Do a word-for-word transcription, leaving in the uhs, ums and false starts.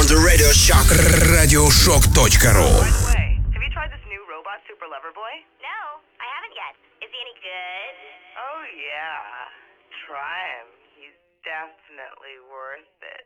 on the Radio Shock. радиошок точка ру. By the way, have you tried this new robot Super Lover Boy? No, I haven't yet. Is he any good? Oh yeah, try him. He's definitely worth it.